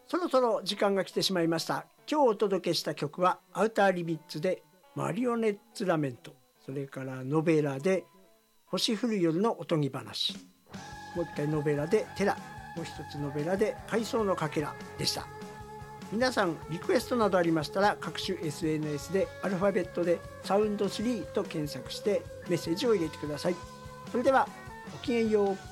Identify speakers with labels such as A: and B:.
A: そろそろ時間が来てしまいました。今日お届けした曲はアウターリミッツでマリオネッツラメント、それからノベラで星降る夜のおとぎ話、もう一回ノベラでテラ、もう一つノベラで海藻のかけらでした。皆さんリクエストなどありましたら各種 SNS でアルファベットでサウンド3と検索してメッセージを入れてください。それではごきげんよう。